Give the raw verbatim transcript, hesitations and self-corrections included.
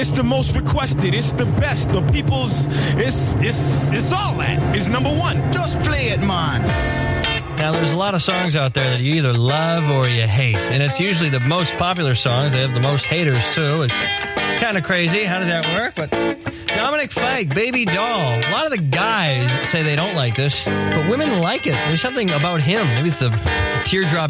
It's the most requested. It's the best. The people's. It's it's it's all that. It's number one. Just play it, man. Now, there's a lot of songs out there that you either love or you hate. And it's usually the most popular songs. They have the most haters, too. It's kind of crazy. How does that work? But Dominic Fike, Baby Doll. A lot of the guys say they don't like this, but women like it. There's something about him. Maybe it's the teardrop